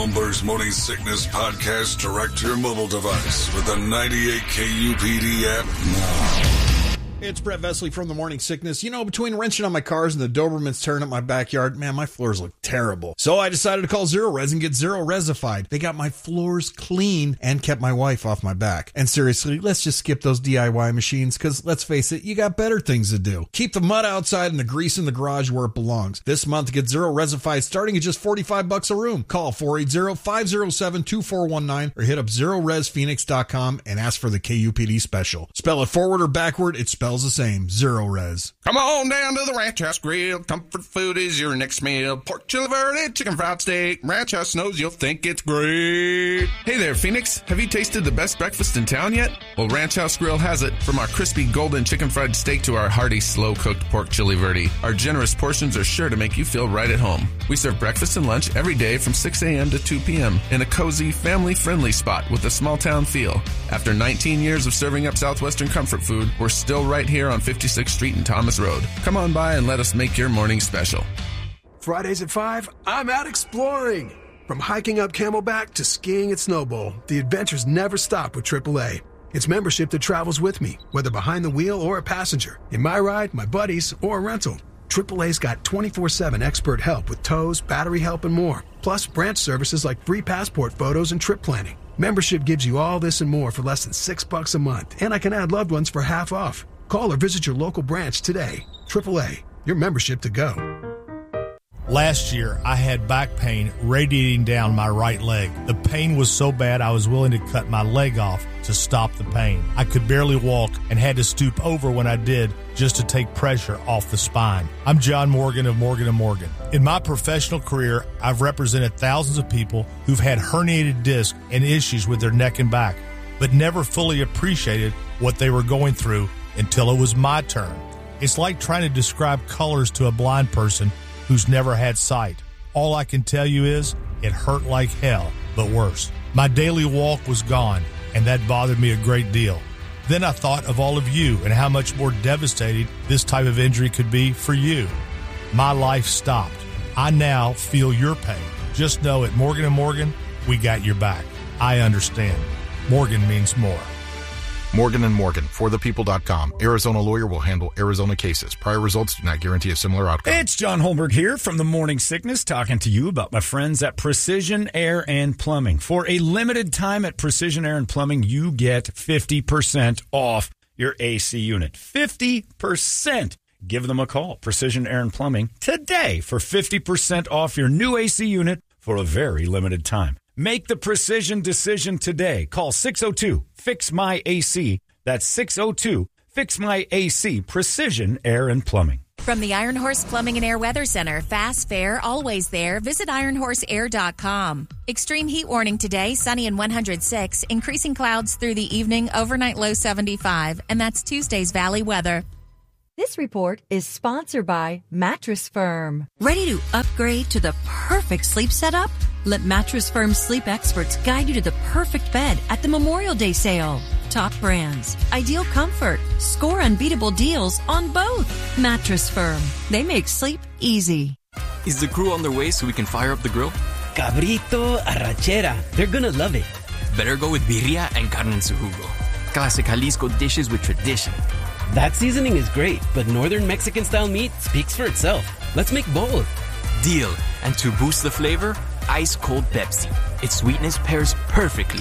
Holmberg's Morning Sickness Podcast direct to your mobile device with the 98 KUPD app now. It's Brett Vesley from the Morning Sickness. You know, between wrenching on my cars and the Dobermans tearing up my backyard, man, my floors look terrible. So I decided to call Zero Res and get Zero Resified. They got my floors clean and kept my wife off my back. And seriously, let's just skip those DIY machines because, let's face it, you got better things to do. Keep the mud outside and the grease in the garage where it belongs. This month, get Zero Resified starting at just $45 a room. Call 480-507-2419 or hit up ZeroResPhoenix.com and ask for the KUPD special. Spell it forward or backward, it's spelled the same. Zero Res. Come on down to the Ranch House Grill. Comfort food is your next meal. Pork chili verde, chicken fried steak. Ranch House knows you'll think it's great. Hey there, Phoenix. Have you tasted the best breakfast in town yet? Well, Ranch House Grill has it. From our crispy golden chicken fried steak to our hearty slow-cooked pork chili verde, our generous portions are sure to make you feel right at home. We serve breakfast and lunch every day from 6 a.m. to 2 p.m. in a cozy, family-friendly spot with a small-town feel. After 19 years of serving up Southwestern comfort food, we're still right here on 56th Street and Thomas Road. Come on by and let us make your morning special. Fridays at 5, I'm out exploring. From hiking up Camelback to skiing at Snowbowl, the adventures never stop with AAA. It's membership that travels with me, whether behind the wheel or a passenger, in my ride, my buddies, or a rental. AAA's got 24/7 expert help with tows, battery help, and more. Plus branch services like free passport photos and trip planning. Membership gives you all this and more for less than $6 a month, and I can add loved ones for half off. Call or visit your local branch today. AAA, your membership to go. Last year, I had back pain radiating down my right leg. The pain was so bad I was willing to cut my leg off to stop the pain. I could barely walk and had to stoop over when I did just to take pressure off the spine. I'm John Morgan of Morgan & Morgan. In my professional career, I've represented thousands of people who've had herniated discs and issues with their neck and back, but never fully appreciated what they were going through until it was my turn. It's like trying to describe colors to a blind person who's never had sight. All I can tell you is it hurt like hell, but worse. My daily walk was gone, and that bothered me a great deal. Then I thought of all of you and how much more devastating this type of injury could be for you. My life stopped. I now feel your pain. Just know at Morgan & Morgan, we got your back. I understand. Morgan means more. Morgan & Morgan, forthepeople.com. Arizona lawyer will handle Arizona cases. Prior results do not guarantee a similar outcome. It's John Holmberg here from the Morning Sickness, talking to you about my friends at Precision Air and Plumbing. For a limited time at Precision Air and Plumbing, you get 50% off your AC unit. 50%. Give them a call, Precision Air and Plumbing, today for 50% off your new AC unit for a very limited time. Make the precision decision today. Call 602-FIX-MY-AC. That's 602-FIX-MY-AC. Precision Air and Plumbing. From the Iron Horse Plumbing and Air Weather Center, fast, fair, always there. Visit ironhorseair.com. Extreme heat warning today, sunny and 106. Increasing clouds through the evening, overnight low 75. And that's Tuesday's Valley weather. This report is sponsored by Mattress Firm. Ready to upgrade to the perfect sleep setup? Let Mattress Firm sleep experts guide you to the perfect bed at the Memorial Day sale. Top brands, ideal comfort, score unbeatable deals on both. Mattress Firm. They make sleep easy. Is the crew on their way so we can fire up the grill? Cabrito, arrachera. They're gonna love it. Better go with birria and carne en su jugo. Classic Jalisco dishes with tradition. That seasoning is great, but Northern Mexican-style meat speaks for itself. Let's make both. Deal. And to boost the flavor, ice-cold Pepsi. Its sweetness pairs perfectly.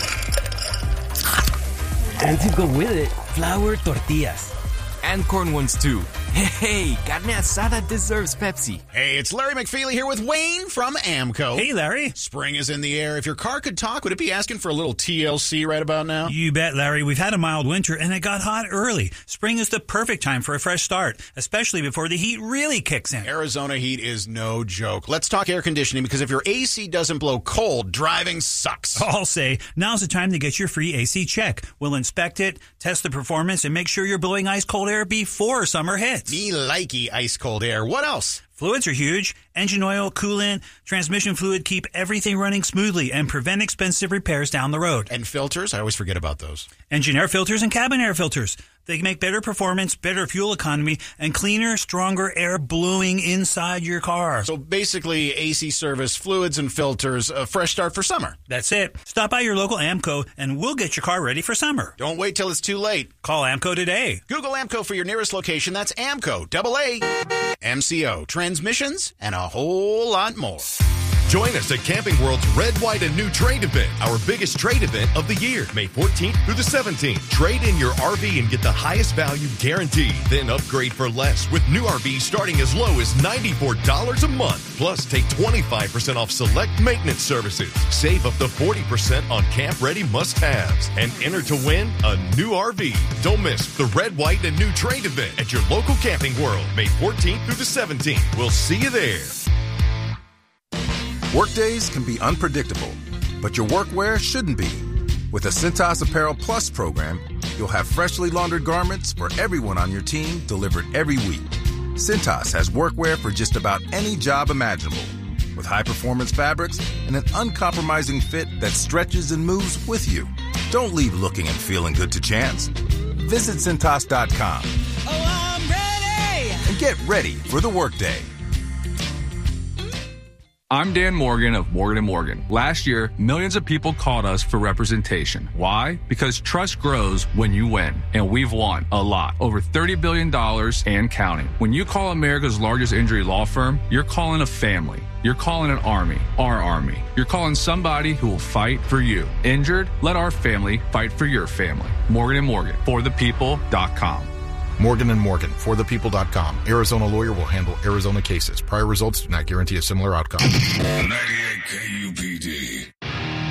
And to go with it, flour tortillas. And corn ones too. Hey, carne asada deserves Pepsi. Hey, it's Larry McFeely here with Wayne from AMCO. Hey, Larry. Spring is in the air. If your car could talk, would it be asking for a little TLC right about now? You bet, Larry. We've had a mild winter, and it got hot early. Spring is the perfect time for a fresh start, especially before the heat really kicks in. Arizona heat is no joke. Let's talk air conditioning, because if your AC doesn't blow cold, driving sucks. I'll say, now's the time to get your free AC check. We'll inspect it, test the performance, and make sure you're blowing ice-cold air before summer hits. Me likey ice-cold air. What else? Fluids are huge. Engine oil, coolant, transmission fluid keep everything running smoothly and prevent expensive repairs down the road. And filters? I always forget about those. Engine air filters and cabin air filters. They make better performance, better fuel economy, and cleaner, stronger air blowing inside your car. So basically, AC service, fluids and filters, a fresh start for summer. That's it. Stop by your local AMCO, and we'll get your car ready for summer. Don't wait till it's too late. Call AMCO today. Google AMCO for your nearest location. That's AMCO, AA, MCO, transmissions, and a whole lot more. Join us at Camping World's Red, White, and New Trade Event, our biggest trade event of the year, May 14th through the 17th. Trade in your RV and get the highest value guaranteed. Then upgrade for less with new RVs starting as low as $94 a month. Plus, take 25% off select maintenance services. Save up to 40% on camp-ready must-haves. And enter to win a new RV. Don't miss the Red, White, and New Trade Event at your local Camping World, May 14th through the 17th. We'll see you there. Workdays can be unpredictable, but your workwear shouldn't be. With the Cintas Apparel Plus program, you'll have freshly laundered garments for everyone on your team delivered every week. Cintas has workwear for just about any job imaginable, with high-performance fabrics and an uncompromising fit that stretches and moves with you. Don't leave looking and feeling good to chance. Visit Cintas.com. Oh, I'm ready! And get ready for the workday. I'm Dan Morgan of Morgan & Morgan. Last year, millions of people called us for representation. Why? Because trust grows when you win. And we've won a lot. Over $30 billion and counting. When you call America's largest injury law firm, you're calling a family. You're calling an army, our army. You're calling somebody who will fight for you. Injured? Let our family fight for your family. Morgan & Morgan, forthepeople.com. Morgan & Morgan, forthepeople.com. Arizona lawyer will handle Arizona cases. Prior results do not guarantee a similar outcome. 98 KUPD.